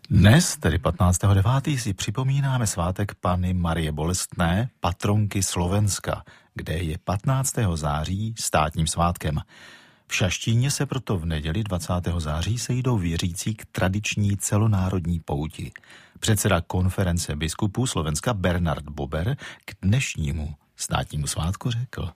Dnes, tedy 15.9., si připomínáme svátek Panny Marie Bolestné, patronky Slovenska, kde je 15. září státním svátkem. V Šaštíně se proto v neděli 20. září sejdou věřící k tradiční celonárodní pouti. Předseda konference biskupů Slovenska Bernard Bober k dnešnímu státnímu svátku řekl: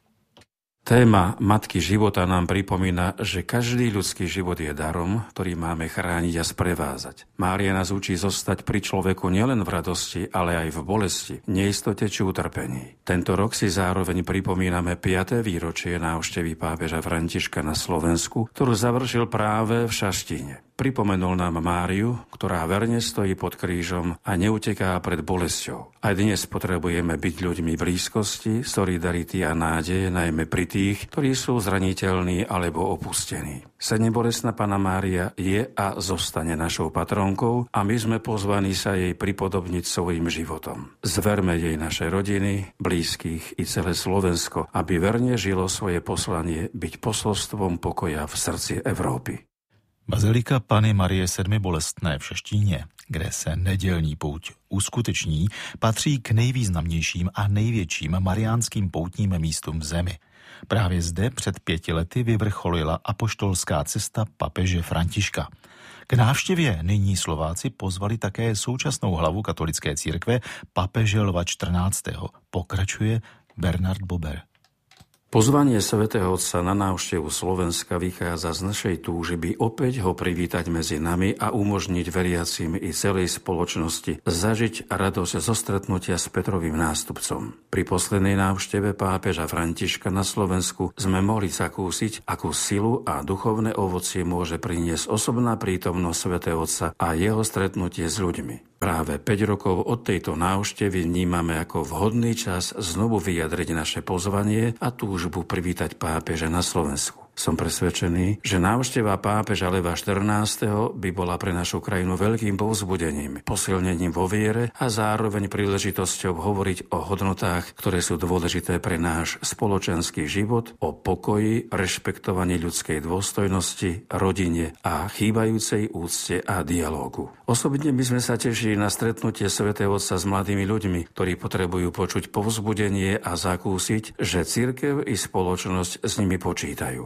Téma Matky života nám pripomína, že každý ľudský život je darom, ktorý máme chrániť a sprevázať. Mária nás učí zostať pri človeku nielen v radosti, ale aj v bolesti, neistote či utrpení. Tento rok si zároveň pripomíname 5. výročie návštevy pápeža Františka na Slovensku, ktorú završil práve v Šaštíne. Pripomenul nám Máriu, ktorá verne stojí pod krížom a neuteká pred bolesťou. Aj dnes potrebujeme byť ľuďmi blízkosti, solidarity a nádeje, najmä pri tých, ktorí sú zraniteľní alebo opustení. Sedembolestná Panna Mária je a zostane našou patronkou a my sme pozvaní sa jej pripodobniť svojim životom. Zverme jej naše rodiny, blízkych i celé Slovensko, aby verne žilo svoje poslanie byť posolstvom pokoja v srdci Európy. Bazilika Panny Marie Sedmibolestné v Šaštíně, kde se nedělní pouť uskuteční, patří k nejvýznamnějším a největším mariánským poutním místům v zemi. Právě zde před 5 lety vyvrcholila apoštolská cesta papeže Františka. K návštěvě nyní Slováci pozvali také současnou hlavu katolické církve papeže Lva XIV. Pokračuje Bernard Bober. Pozvanie svätého Otca na návštevu Slovenska vychádza z našej túžby opäť ho privítať medzi nami a umožniť veriacim i celej spoločnosti zažiť radosť zo stretnutia s Petrovým nástupcom. Pri poslednej návšteve pápeža Františka na Slovensku sme mohli zakúsiť, akú silu a duchovné ovocie môže priniesť osobná prítomnosť svätého Otca a jeho stretnutie s ľuďmi. Práve 5 rokov od tejto návštevy vnímame ako vhodný čas znovu vyjadriť naše pozvanie a túžbu privítať pápeža na Slovensku. Som presvedčený, že návšteva pápeža Leva XIV. By bola pre našu krajinu veľkým povzbudením, posilnením vo viere a zároveň príležitosťou hovoriť o hodnotách, ktoré sú dôležité pre náš spoločenský život, o pokoji, rešpektovaní ľudskej dôstojnosti, rodine a chýbajúcej úcte a dialógu. Osobne by sme sa tešili na stretnutie svätého Otca s mladými ľuďmi, ktorí potrebujú počuť povzbudenie a zakúsiť, že cirkev i spoločnosť s nimi počítajú.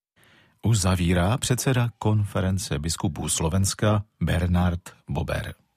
Uzavírá předseda konference biskupů Slovenska Bernard Bober.